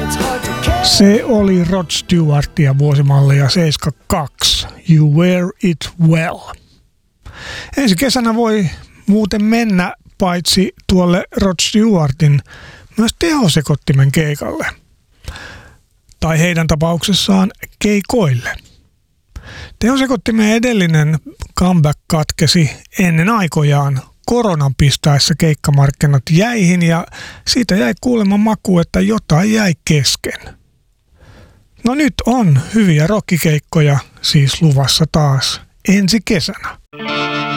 Se oli Rod Stewartia vuosimallia 72, You Wear It Well. Ensi kesänä voi muuten mennä paitsi tuolle Rod Stewartin myös tehosekottimen keikalle. Tai heidän tapauksessaan keikoille. Tehosekottimen edellinen comeback katkesi ennen aikojaan koronan pistäessä keikkamarkkinat jäihin ja siitä jäi kuulemma maku, että jotain jäi kesken. No nyt on hyviä rockikeikkoja siis luvassa taas ensi kesänä.